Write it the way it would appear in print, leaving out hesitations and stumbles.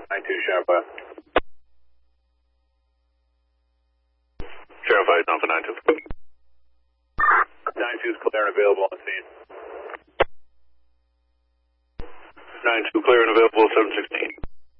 92, Sharon 5. Sharon 5 is on for 92. 92 is clear and available on scene. 92 clear and available, 716.